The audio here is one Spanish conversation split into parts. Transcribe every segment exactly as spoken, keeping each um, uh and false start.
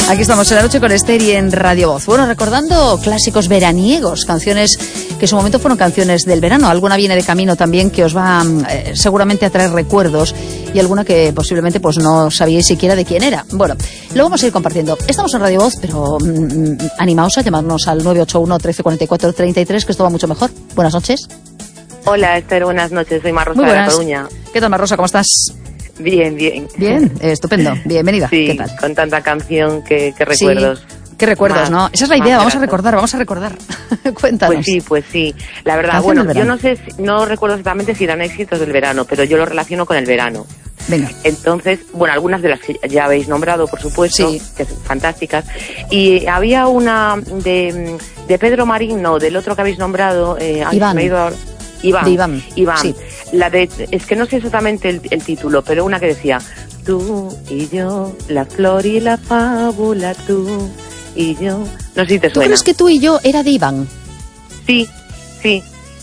Aquí estamos en La Noche con Esther y en Radio Voz. Bueno, recordando clásicos veraniegos, canciones que en su momento fueron canciones del verano. Alguna viene de camino también que os va eh, seguramente a traer recuerdos y alguna que posiblemente pues no sabíais siquiera de quién era. Bueno, lo vamos a ir compartiendo. Estamos en Radio Voz, pero mmm, animaos a llamarnos al nueve ocho uno, trece cuarenta y cuatro, treinta y tres, que esto va mucho mejor. Buenas noches. Hola, Esther, buenas noches. Soy Mar Rosa de La Coruña. ¿Qué tal, Mar Rosa? ¿Cómo estás? Bien, bien. Bien, eh, estupendo. Bienvenida. Sí, ¿qué tal? Con tanta canción, que, que recuerdos. Sí. ¿Qué recuerdos, más, no? Esa es la idea, vamos a recordar, vamos a recordar. Cuéntanos. Pues sí, pues sí. La verdad, bueno, yo no sé, si, no recuerdo exactamente si eran éxitos del verano, pero yo lo relaciono con el verano. Venga. Entonces, bueno, algunas de las que ya habéis nombrado, por supuesto, sí, que son fantásticas. Y había una de, de Pedro Marín, no, del otro que habéis nombrado. Eh, Iván. Me he ido a... Iván. De Iván. Iván. Sí. La de, es que no sé exactamente el, el título, pero una que decía: tú y yo, la flor y la fábula, tú y yo. No sé si te ¿Tú suena. crees que Tú y yo era de Iván? Sí, sí.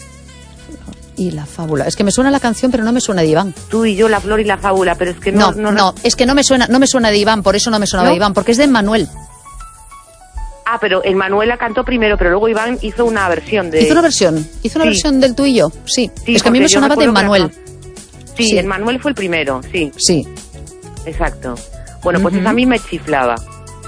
Y la fábula. Es que me suena la canción, pero no me suena de Iván. Tú y yo, la flor y la fábula, pero es que no... No, no, no es que no me suena, no me suena de Iván, por eso no me sonaba ¿No? de Iván, porque es de Manuel. Ah, pero el Manuel la cantó primero, pero luego Iván hizo una versión de... Hizo una versión, hizo una sí. versión del Tú y yo, sí. sí es que a mí me sonaba de Manuel. La... Sí, sí, el Manuel fue el primero, sí. Sí. Exacto. Bueno, pues uh-huh. esa a mí me chiflaba.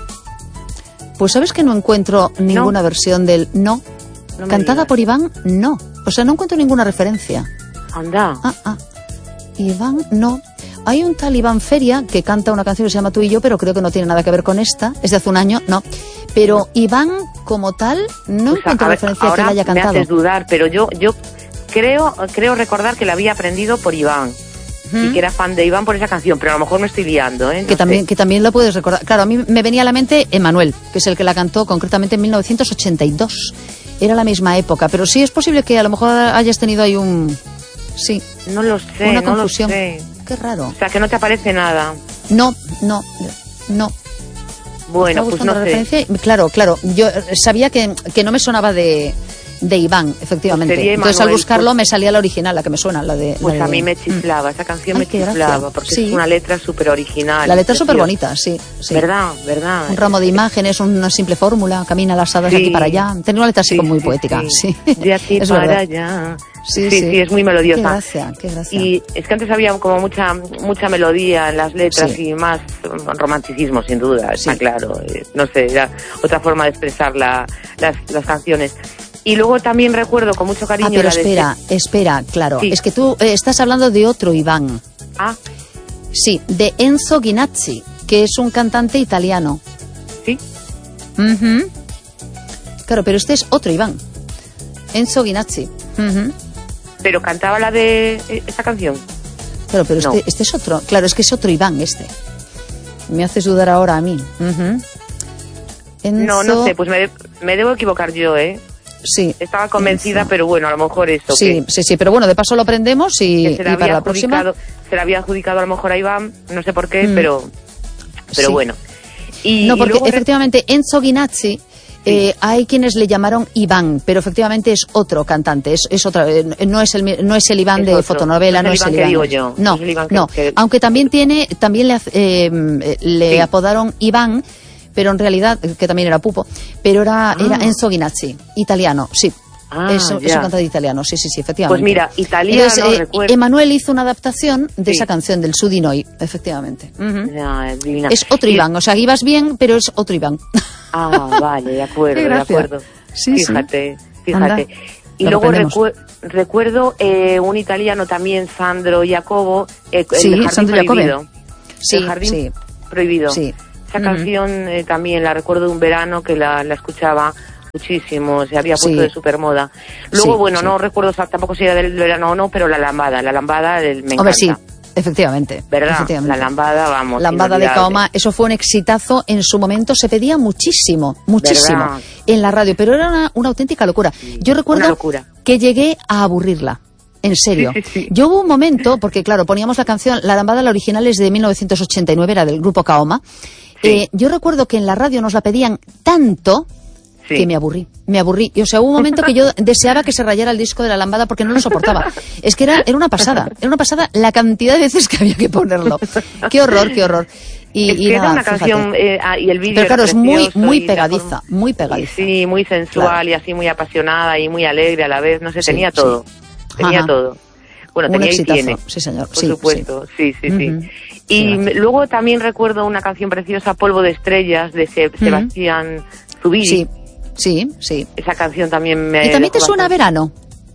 Pues ¿sabes que no encuentro ninguna no. versión del No? no Cantada por Iván, no. O sea, no encuentro ninguna referencia. Anda. Ah, ah. Iván, no. Hay un tal Iván Feria que canta una canción que se llama Tú y yo, pero creo que no tiene nada que ver con esta. Es de hace un año, no. Pero Iván, como tal, no pues encuentro a, a referencia ver, a que la haya cantado. Me haces dudar, pero yo, yo creo, creo recordar que la había aprendido por Iván. Uh-huh. Y que era fan de Iván por esa canción, pero a lo mejor me estoy liando, ¿eh? No que, también, sé. que también lo puedes recordar. Claro, a mí me venía a la mente Emanuel, que es el que la cantó concretamente en mil novecientos ochenta y dos. Era la misma época, pero sí es posible que a lo mejor hayas tenido ahí un... Sí. No lo sé, una no confusión. Lo sé. Qué raro. O sea, que no te aparece nada. No, no, no. Bueno, pues no sé. Referencia. Claro, claro. Yo sabía que, que no me sonaba de, de Iván, efectivamente. Pues Entonces Emanuel, al buscarlo pues, me salía la original, la que me suena, la de... Pues la a de, mí me chiflaba, esa canción Ay, me chiflaba, gracia. porque sí. es una letra súper original. La letra es súper bonita, sí, sí. ¿Verdad? ¿Verdad? Un ramo de imágenes, una simple fórmula, camina las hadas sí. de aquí para allá. Tenía una letra así sí, como muy sí, poética, sí. sí. De aquí es para verdad. allá. Sí, sí, sí, sí, es muy melodiosa. Qué gracia, qué gracia. Y es que antes había como mucha mucha melodía en las letras sí. y más romanticismo, sin duda, está sí. claro. No sé, era otra forma de expresar la, las, las canciones. Y luego también recuerdo con mucho cariño... Ah, pero la espera, de... espera, claro. Sí. Es que tú eh, estás hablando de otro Iván. Ah. Sí, de Enzo Ghinazzi, que es un cantante italiano. ¿Sí? Uh-huh. Claro, pero este es otro Iván. Enzo Ghinazzi. Uh-huh. Pero cantaba la de esta canción. Claro, pero no. este, este es otro. Claro, es que es otro Iván este. Me haces dudar ahora a mí. Uh-huh. Enzo... No, no sé, pues me, me debo equivocar yo, ¿eh? Sí. Estaba convencida, Enzo. pero bueno, a lo mejor eso. Sí, que, sí, sí, pero bueno, de paso lo aprendemos y, y para la próxima... Se la había adjudicado a lo mejor a Iván, no sé por qué, mm. pero, pero sí. bueno. Y, no, porque y luego... efectivamente Enzo Ghinazzi... Sí. Eh, hay quienes le llamaron Iván, pero efectivamente es otro cantante, es, es otra, eh, no es el no es el Iván es de otro. Fotonovela, no es el Iván, no es el Iván. Que digo yo. No, es el Iván no. Que, que... Aunque también tiene, también le, eh, le sí. apodaron Iván, pero en realidad que también era pupo, pero era, ah. era Enzo Ghinazzi, italiano, sí. Ah, es, es un cantante italiano, sí, sí, sí, efectivamente. Pues mira, italiano, Entonces, eh, recuerdo... Emanuel hizo una adaptación de sí. esa canción, del Sudinoi, efectivamente. Uh-huh. Ya, es otro y... Iván, o sea, ibas bien, pero es otro Iván. Ah, vale, de acuerdo, de acuerdo. Sí, fíjate, sí. fíjate. Anda, y luego recu recuerdo eh, un italiano también, Sandro Jacobo, eh, sí, el Jardín Prohibido. Sí, el Jardín sí. Prohibido. Sí. Esa uh-huh. canción eh, también la recuerdo de un verano que la, la escuchaba muchísimo, se había puesto sí. de supermoda. Luego, sí, bueno, sí. no recuerdo tampoco si era del verano o no, pero la lambada, la lambada del, me Hombre, encanta. sí. Efectivamente. ¿Verdad? Efectivamente. La lambada, vamos. Lambada de Caoma, eso fue un exitazo. En su momento se pedía muchísimo, muchísimo ¿verdad? En la radio, pero era una, una auténtica locura. Yo recuerdo que llegué a aburrirla. En serio. Sí, sí, sí. Yo hubo un momento, porque claro, poníamos la canción, la lambada, la original es de mil novecientos ochenta y nueve, era del grupo Caoma. Sí. Eh, yo recuerdo que en la radio nos la pedían tanto, Sí. Que me aburrí, me aburrí. Y o sea, hubo un momento que yo deseaba que se rayara el disco de la lambada porque no lo soportaba. Es que era, era una pasada, era una pasada la cantidad de veces que había que ponerlo. Qué horror, qué horror. Y, es que y era nada, una canción eh, ah, y el vídeo. Pero claro, era es muy, muy y pegadiza, forma, muy pegadiza. Sí, muy sensual claro. y así muy apasionada y muy alegre a la vez. No sé, sí, tenía todo, sí. tenía Ajá. todo. Bueno, un tenía exitazo, y tiene. Sí, señor. Por sí, supuesto, sí, sí, sí. Uh-huh. sí. Y sí, luego también recuerdo una canción preciosa, Polvo de Estrellas, de Se- uh-huh. Sebastián Zubiri. Sí, sí, sí. Esa canción también me... ¿Y también te suena a verano?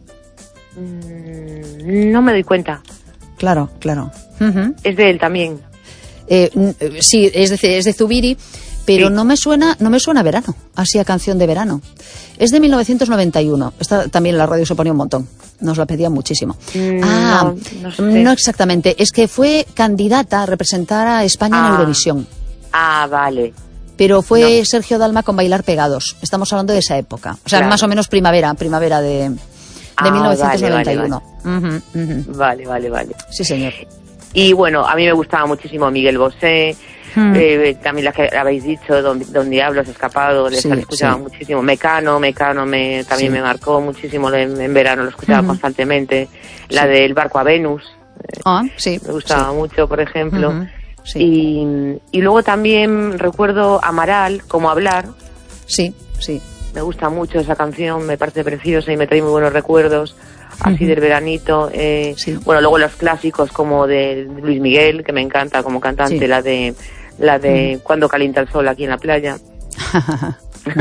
Mm, no me doy cuenta. Claro, claro. Uh-huh. Es de él también. Eh, sí, es de, es de Zubiri, pero sí. no me suena no me suena a verano, así a canción de verano. Es de mil novecientos noventa y uno. Esta también la radio se ponía un montón. Nos la pedían muchísimo. Mm, ah, no, no, sé. no exactamente. Es que fue candidata a representar a España ah. en Eurovisión. Ah, vale. Pero fue no. Sergio Dalma con Bailar Pegados. Estamos hablando de esa época. O sea, claro. más o menos primavera, primavera de, de ah, mil novecientos noventa y uno. Vale, vale. Uh-huh, uh-huh. vale, vale, vale. Sí, señor. Y bueno, a mí me gustaba muchísimo Miguel Bosé, hmm. eh, también la que habéis dicho, Don, Don Diablos, Escapado, le sí, escuchaba sí. muchísimo. Mecano, Mecano me, también sí. me marcó muchísimo en, en verano, lo escuchaba uh-huh. constantemente. La sí. del Barco a Venus, eh, ah, sí, me gustaba sí. mucho, por ejemplo. Uh-huh. Sí. Y, y luego también recuerdo Amaral, Como Hablar. Sí, sí. Me gusta mucho esa canción, me parece preciosa y me trae muy buenos recuerdos. Así uh-huh. del veranito, eh, sí. bueno, luego los clásicos como de Luis Miguel, que me encanta como cantante, sí. la de la de uh-huh. Cuando calienta el sol aquí en la playa. ajá,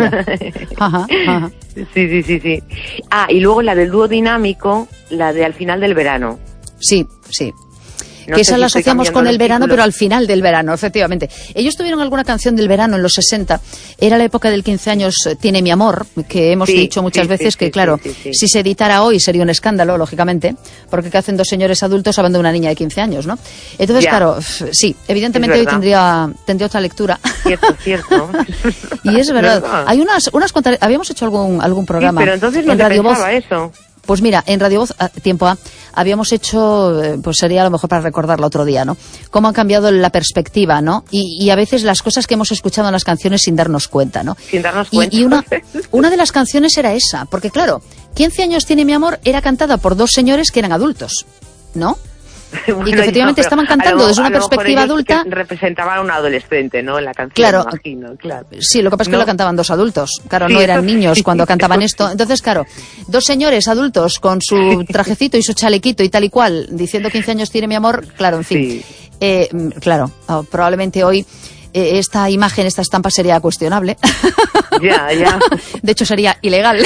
ajá. Sí, sí, sí, sí. Ah, y luego la del dúo dinámico, la de Al final del verano. Sí, sí. No que sé esa si la asociamos con el verano, títulos. Pero al final del verano, efectivamente. Ellos tuvieron alguna canción del verano en los sesenta. Era la época del quince años, Tiene mi amor, que hemos sí, dicho muchas sí, veces sí, que, sí, claro, sí, sí, sí. si se editara hoy sería un escándalo, lógicamente, porque ¿qué hacen dos señores adultos hablando de una niña de quince años, no? Entonces, ya. claro, sí, evidentemente hoy tendría, tendría otra lectura. Cierto, cierto. Y es verdad. verdad. Hay unas, unas cuantas, habíamos hecho algún, algún programa. Sí, pero entonces no en te Radio pensaba Voz. eso. Pues mira, en Radio Voz, tiempo A, habíamos hecho, pues sería a lo mejor para recordarlo otro día, ¿no? Cómo ha cambiado la perspectiva, ¿no? Y, y a veces las cosas que hemos escuchado en las canciones sin darnos cuenta, ¿no? Sin darnos cuenta. Y, y una, una de las canciones era esa, porque claro, quince años tiene mi amor era cantada por dos señores que eran adultos, ¿no? Bueno, y que efectivamente no, estaban cantando lo, desde una perspectiva adulta. Representaban a un adolescente, ¿no? En la canción, claro, me imagino, claro. Sí, lo que pasa es que no. lo cantaban dos adultos. Claro, sí, no eran niños sí, cuando cantaban eso esto. Entonces, claro, dos señores adultos con su trajecito y su chalequito y tal y cual, diciendo quince años tiene mi amor, claro, en fin. Sí. Eh, claro, oh, probablemente hoy eh, esta imagen, esta estampa sería cuestionable. Ya, ya. De hecho, sería ilegal.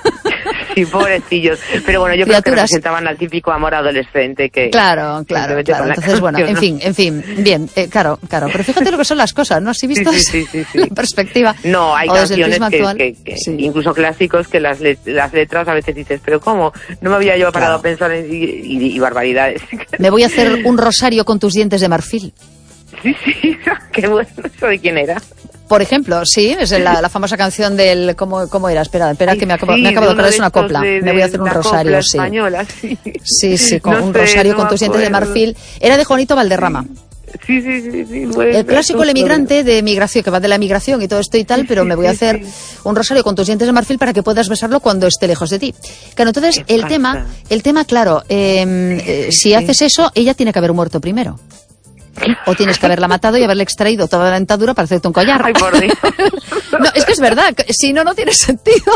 Sí, pobrecillos. Pero bueno, yo creo que representaban al típico amor adolescente que... Claro, claro, claro. Entonces, bueno, en fin, en fin, bien, eh, claro, claro. Pero fíjate lo que son las cosas, ¿no? Así vistas sí, sí, sí, sí, la sí. perspectiva. No, hay canciones que, que, que sí. incluso clásicos, que las, let las letras a veces dices, pero ¿cómo? No me había yo parado claro. a pensar en... Y, y, y barbaridades. Me voy a hacer un rosario con tus dientes de marfil. Sí, sí, qué bueno. ¿Eso de quién era? Por ejemplo, sí, es la, la famosa canción del... ¿Cómo, cómo era? Espera, espera, Ay, que me acabo, sí, me acabo de acordar, es una copla. De, de, me voy a hacer un rosario, sí. Española, sí. Sí, sí, con no un sé, rosario no con tus dientes de marfil. Era de Juanito Valderrama. Sí, sí, sí. sí bueno, el clásico El emigrante de migración, que va de la emigración y todo esto y tal, pero sí, me voy a sí, hacer sí. un rosario con tus dientes de marfil para que puedas besarlo cuando esté lejos de ti. Claro, entonces el pasa? tema, el tema, claro, eh, eh, si sí. haces eso, ella tiene que haber muerto primero. O tienes que haberla matado y haberle extraído toda la dentadura para hacerte un collar. Ay, por Dios. No, es que es verdad, si no, no tiene sentido.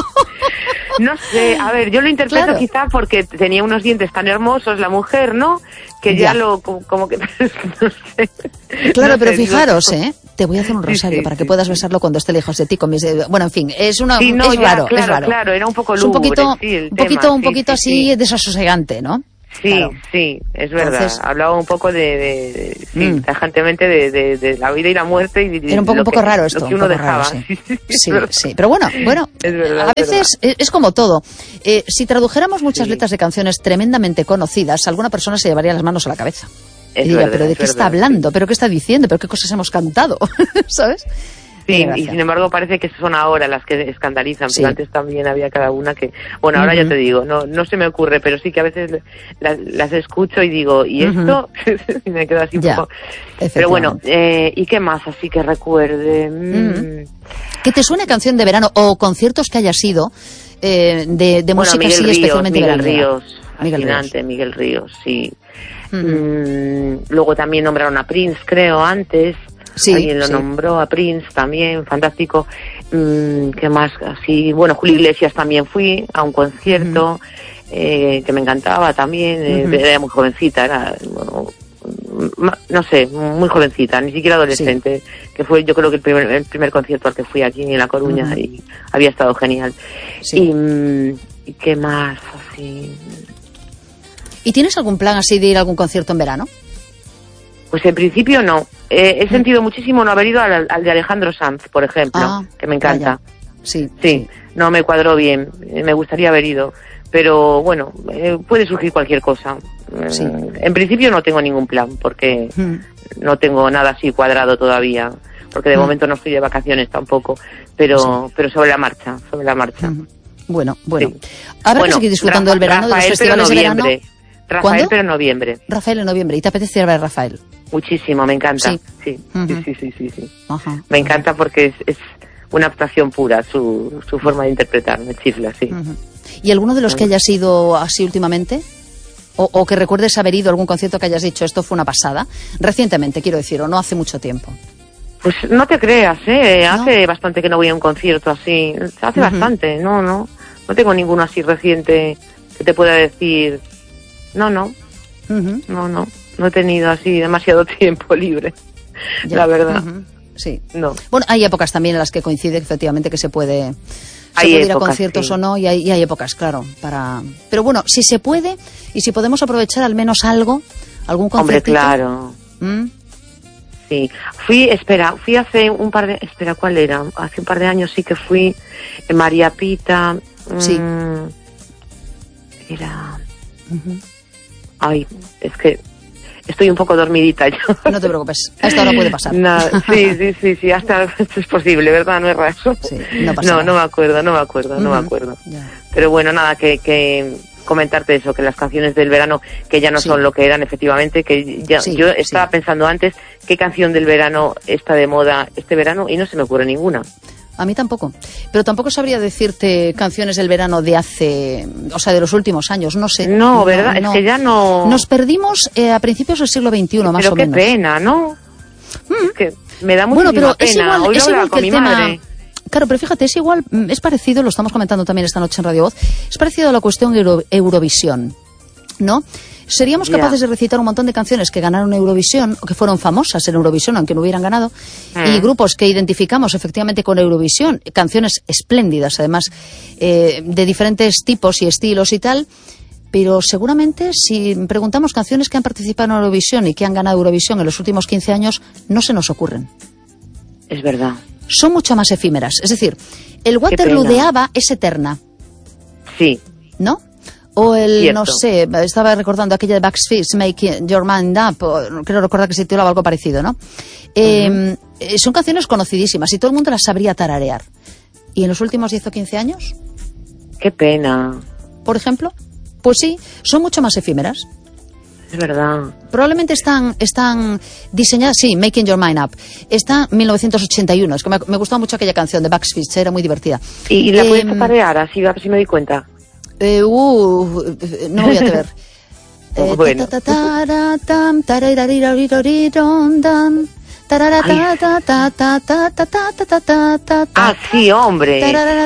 No sé, a ver, yo lo interpreto claro. quizá porque tenía unos dientes tan hermosos la mujer, ¿no? Que ya, ya lo, como que, no sé. Claro, no pero sé, fijaros, no ¿eh? Te voy a hacer un rosario sí, sí, para que sí, puedas sí. besarlo cuando esté lejos de ti. Con mis... Bueno, en fin, es una, sí, no, es, ya, raro, claro, es raro. Claro, era un poco lúgubre, es un poquito, sí, el un poquito, tema, un poquito sí, así sí. desasosegante, ¿no? Sí, claro. sí, es verdad. Entonces, hablaba un poco de, de, de sí, mm. tajantemente de, de, de la vida y la muerte. Y de Era un poco, lo un poco que, raro esto. Lo que uno un poco dejaba. Raro, sí, sí, sí. Pero bueno, bueno es verdad, a veces es, es como todo. Eh, si tradujéramos muchas sí. letras de canciones tremendamente conocidas, alguna persona se llevaría las manos a la cabeza. Es y diría, verdad, ¿pero de es qué verdad, está hablando? ¿Pero qué está diciendo? ¿Pero qué cosas hemos cantado? ¿Sabes? Sí, y sin embargo parece que son ahora las que escandalizan, sí. Pero antes también había cada una que... Bueno, ahora uh-huh. ya te digo, no no se me ocurre, pero sí que a veces las, las escucho y digo, ¿y uh-huh. esto? Y me quedo así un ya, poco... Pero bueno, eh, ¿y qué más así que recuerde? Mm. Uh-huh. ¿Que te suene canción de verano o conciertos que hayas ido eh, de, de bueno, música Miguel así Ríos, especialmente Miguel veraniega? Ríos, Miguel fascinante, Ríos. Miguel Ríos, sí. Uh-huh. Mm, luego también nombraron a Prince, creo, antes. Sí, Alguien lo sí. nombró a Prince también, fantástico. Mm, ¿Qué más? Así, bueno, Julio Iglesias también fui a un concierto uh-huh. eh, que me encantaba también. Uh-huh. eh, era muy jovencita, era, bueno, no sé, muy jovencita, ni siquiera adolescente, sí. que fue yo creo que el primer, el primer concierto al que fui aquí en La Coruña uh-huh. y había estado genial. Sí. Y, y qué más, así. ¿Y tienes algún plan así de ir a algún concierto en verano? Pues en principio no. Eh, he sentido muchísimo no haber ido al, al de Alejandro Sanz, por ejemplo, ah, que me encanta. Sí, sí, sí, no me cuadró bien, me gustaría haber ido. Pero bueno, eh, puede surgir cualquier cosa. Sí. En principio no tengo ningún plan, porque mm. no tengo nada así cuadrado todavía, porque de mm. momento no estoy de vacaciones tampoco, pero sí. pero sobre la marcha, sobre la marcha. Mm. Bueno, bueno. Sí. Habrá bueno, que seguir disfrutando Rafa, del verano, Rafael, de los festivales de verano. Rafael, ¿Cuándo? pero en noviembre. Rafael en noviembre. ¿Y te apetece ir a ver a Rafael? Muchísimo, me encanta. Sí, sí, uh-huh. sí, sí, sí, sí, sí. Uh-huh. Me encanta porque es, es una actuación pura, su, su forma de interpretar, me chifla, sí. Uh-huh. ¿Y alguno de los que hayas ido así últimamente? O, o que recuerdes haber ido a algún concierto que hayas dicho, esto fue una pasada. Recientemente, quiero decir, o no hace mucho tiempo. Pues no te creas, ¿eh? ¿No? Hace bastante que no voy a un concierto así. Hace uh-huh. bastante, no, no. No tengo ninguno así reciente que te pueda decir, no, no. Uh-huh. No, no. No he tenido así demasiado tiempo libre, ya. La verdad. Uh-huh. Sí. No. Bueno, hay épocas también en las que coincide efectivamente que se puede... Se hay puede épocas, ir a conciertos sí. o no, y hay, y hay épocas, claro, para... Pero bueno, si se puede, y si podemos aprovechar al menos algo, algún conciertito... Hombre, claro. ¿Mm? Sí. Fui, espera, fui hace un par de... Espera, ¿cuál era? Hace un par de años sí que fui en María Pita... Sí. Mmm, era... Uh-huh. Ay, es que... Estoy un poco dormidita yo. No te preocupes, a esta hora puede pasar. No, sí, sí, sí, sí, hasta esto es posible, ¿verdad? No es raro. Sí, no pasa No, nada. no me acuerdo, no me acuerdo, uh-huh. no me acuerdo. Yeah. Pero bueno, nada, que, que comentarte eso, que las canciones del verano, que ya no sí. son lo que eran efectivamente, que ya, sí, yo estaba sí. pensando antes, ¿qué canción del verano está de moda este verano? Y no se me ocurre ninguna. A mí tampoco, pero tampoco sabría decirte canciones del verano de hace, o sea, de los últimos años, no sé. No, ¿verdad? No, no. Es que ya no... Nos perdimos eh, a principios del siglo veintiuno, más pero o menos. Pero qué pena, ¿no? Mm. Es que me da muchísima bueno, pero pena. Es igual, Hoy es lo igual con que el mi tema... madre. Claro, pero fíjate, es igual, es parecido, lo estamos comentando también esta noche en Radio Voz, es parecido a la cuestión Euro, Eurovisión, ¿no? Seríamos capaces yeah. de recitar un montón de canciones que ganaron Eurovisión o que fueron famosas en Eurovisión, aunque no hubieran ganado, mm. y grupos que identificamos efectivamente con Eurovisión, canciones espléndidas, además, eh, de diferentes tipos y estilos y tal, pero seguramente si preguntamos canciones que han participado en Eurovisión y que han ganado Eurovisión en los últimos quince años, no se nos ocurren. Es verdad. Son mucho más efímeras. Es decir, el Waterloo de ABBA es eterna. Sí. ¿No? O el, Cierto. no sé, estaba recordando aquella de Backstreet, Make Your Mind Up, o, creo recordar que se titulaba algo parecido, ¿no? Eh, uh-huh. Son canciones conocidísimas y todo el mundo las sabría tararear. ¿Y en los últimos diez o quince años? Qué pena. Por ejemplo, pues sí, son mucho más efímeras. Es verdad. Probablemente están, están diseñadas, sí, Making Your Mind Up. Está en mil novecientos ochenta y uno, es que me, me gustaba mucho aquella canción de Backstreet, era muy divertida. ¿Y, y la eh, puedes tararear así, a ver si me doy cuenta? Eh, uh, no voy a atrever. Eh, bueno. Ah, sí, hombre.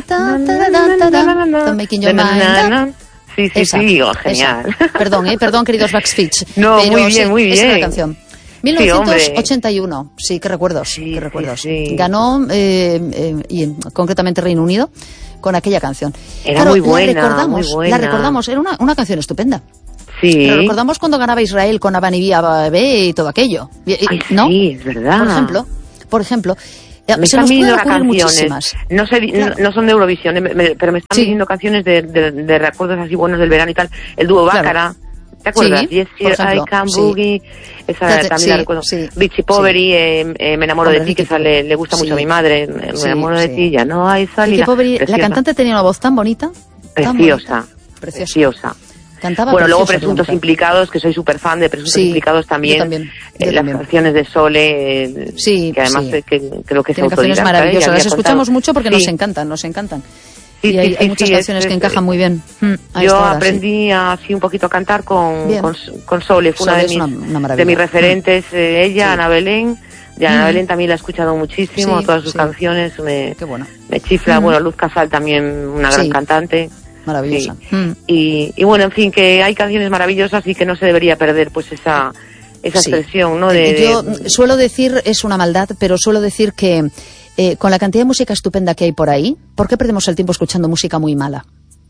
Making Your Mind Up. Sí, sí, esa, sí, oh, genial. Esa. Perdón, eh, perdón, queridos Backstreet. No, pero muy bien, sí, muy bien. Esa es la canción. mil novecientos ochenta y uno, sí, sí, qué recuerdos, sí, qué recuerdos. Sí, sí. Ganó, eh, eh, y concretamente Reino Unido, con aquella canción. Era claro, muy buena, la recordamos, muy buena. La recordamos, era una, una canción estupenda. Sí. Pero recordamos cuando ganaba Israel con Abanivía Babé y todo aquello. Ay, ¿no? Sí, es verdad. Por ejemplo, por ejemplo, me se están nos viniendo pueden ocurrir canciones, muchísimas. no, sé, claro. no, no son de Eurovisión, me, pero me están sí. viniendo canciones de, de, de recuerdos así buenos del verano y tal. El dúo Bácara, claro. ¿te acuerdas? Sí, Yes, por ejemplo, I Can sí. Boogie, esa Fíjate, también sí, la recuerdo. Sí, Richie Poveri, sí. eh, eh, Me enamoro Hombre, de ti, que Ricky, sale, le gusta sí. mucho a mi madre, Me sí, enamoro sí. de ti, ya no hay salida. Poveri, la cantante tenía una voz tan bonita. Preciosa, tan bonita, preciosa. preciosa. Cantaba bueno, luego precioso, Presuntos Implicados, que soy súper fan de Presuntos sí, Implicados también. Yo también, yo eh, también. Las canciones de Sole, eh, sí, que además sí. que, creo que es Tiene canciones autodidacta, maravillosas. ¿eh? Las escuchamos mucho porque sí. nos encantan, nos encantan. Sí, y sí, hay, sí, hay muchas sí, canciones es, que es, encajan muy bien. Mm, yo hora, aprendí sí. así un poquito a cantar con, con, con Sole, fue Sole una de mis, una, una de mis referentes, mm. eh, ella, sí. Ana Belén. De Ana mm. Belén también la he escuchado muchísimo, sí, todas sus sí. canciones me, Qué bueno. me chifla. Mm. Bueno, Luz Casal también, una gran sí. cantante. Maravillosa. Sí. Mm. Y, y bueno, en fin, que hay canciones maravillosas y que no se debería perder pues esa, esa sí. expresión, ¿no? De, yo de... suelo decir, es una maldad, pero suelo decir que eh, con la cantidad de música estupenda que hay por ahí, ¿por qué perdemos el tiempo escuchando música muy mala?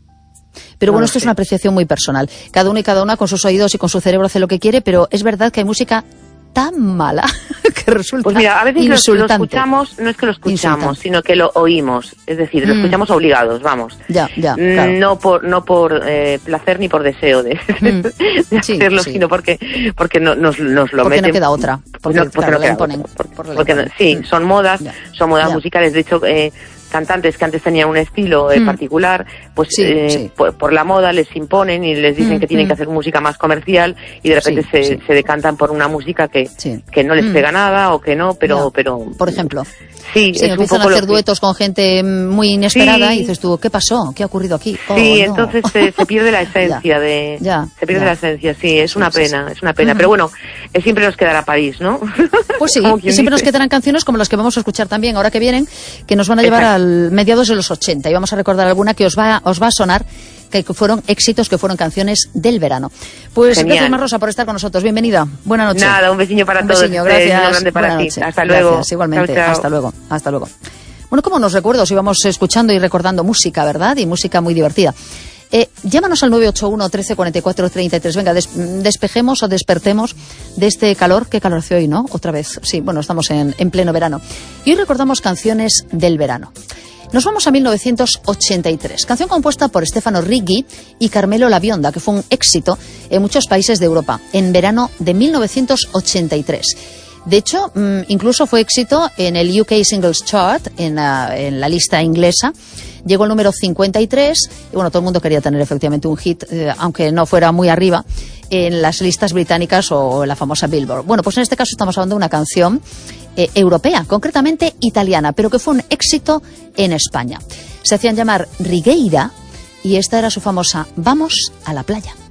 Pero no bueno, esto sé. es una apreciación muy personal. Cada uno y cada una con sus oídos y con su cerebro hace lo que quiere, pero es verdad que hay música tan mala que resulta pues mira, a veces insultante. Lo, lo escuchamos, no es que lo escuchamos, insultante. Sino que lo oímos, es decir, lo mm. escuchamos obligados, vamos. Ya, ya, claro. No por no por eh, placer ni por deseo de, mm. de sí, hacerlo, sí. sino porque porque no, nos, nos lo porque meten. no queda otra, porque, no, porque claro, no queda imponen, otra. Porque, por porque no, sí, mm. son modas, ya. son modas ya. musicales, de hecho eh, cantantes que antes tenían un estilo eh, mm. particular, pues sí, eh, sí. Por, por la moda les imponen y les dicen mm, que tienen mm. que hacer música más comercial y de repente sí, se, sí. se decantan por una música que, sí. que no les mm. pega nada o que no, pero... No. pero por ejemplo... Sí, sí, es empiezan un poco a hacer que... duetos con gente muy inesperada sí. y dices tú, ¿qué pasó? ¿Qué ha ocurrido aquí? Oh, sí, no. entonces eh, se pierde la esencia ya, de... ya, se pierde ya. la esencia, sí, es sí, una sí, pena, sí. es una pena. Mm. Pero bueno, eh, siempre nos quedará París, ¿no? Pues sí, y siempre dice. nos quedarán canciones como las que vamos a escuchar también ahora que vienen, que nos van a llevar Exacto. al mediados de los ochenta y vamos a recordar alguna que os va, os va a sonar, que fueron éxitos, que fueron canciones del verano. Pues Genial. Gracias, Mar Rosa, por estar con nosotros. Bienvenida. Buena noche. Nada, un besillo para un todos. Besiño, gracias. Un grande para Buena ti. Noche. Hasta luego. Gracias, igualmente. Chao, chao. Hasta luego. Hasta luego. Bueno, como nos recuerdos, íbamos escuchando y recordando música, ¿verdad? Y música muy divertida. Eh, llámanos al nueve ocho uno, trece, cuarenta y cuatro, treinta y tres. Venga, des, despejemos o despertemos de este calor. Qué calor hace hoy, ¿no? Otra vez. Sí, bueno, estamos en, en pleno verano. Y hoy recordamos canciones del verano. Nos vamos a mil novecientos ochenta y tres, canción compuesta por Stefano Righi y Carmelo La Bionda, que fue un éxito en muchos países de Europa, en verano de mil novecientos ochenta y tres. De hecho, incluso fue éxito en el U K Singles Chart, en la, en la lista inglesa. Llegó al número cincuenta y tres, y bueno, todo el mundo quería tener efectivamente un hit, eh, aunque no fuera muy arriba, en las listas británicas o en la famosa Billboard. Bueno, pues en este caso estamos hablando de una canción eh, europea, concretamente italiana, pero que fue un éxito en España. Se hacían llamar Righeira y esta era su famosa Vamos a la playa.